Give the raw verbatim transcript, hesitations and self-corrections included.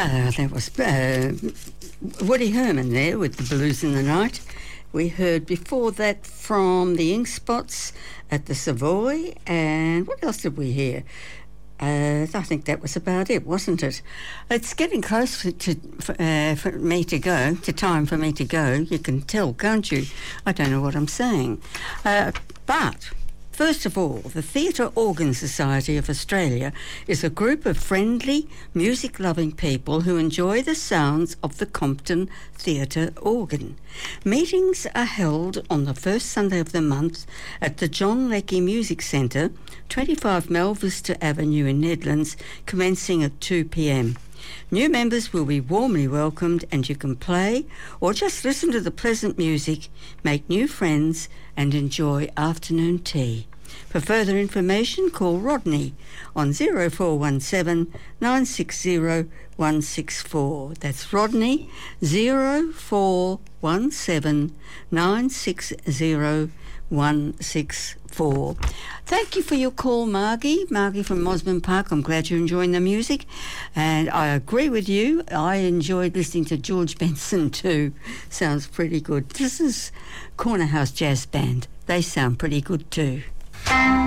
Uh, that was uh, Woody Herman there with the Blues in the Night. We heard before that from the Ink Spots at the Savoy, and what else did we hear? Uh, I think that was about it, wasn't it? It's getting close to, to uh, for me to go, to time for me to go. You can tell, can't you? I don't know what I'm saying. Uh, but... First of all, the Theatre Organ Society of Australia is a group of friendly, music-loving people who enjoy the sounds of the Compton Theatre organ. Meetings are held on the first Sunday of the month at the John Leckie Music Centre, twenty-five Melvista Avenue in Nedlands, commencing at two p m. New members will be warmly welcomed, and you can play or just listen to the pleasant music, make new friends and enjoy afternoon tea. For further information, call Rodney on zero four one seven nine six zero one six four. That's Rodney, zero four one seven nine six zero one six four. Thank you for your call, Margie. Margie from Mosman Park. I'm glad you're enjoying the music. And I agree with you. I enjoyed listening to George Benson too. Sounds pretty good. This is Corner House Jazz Band. They sound pretty good too.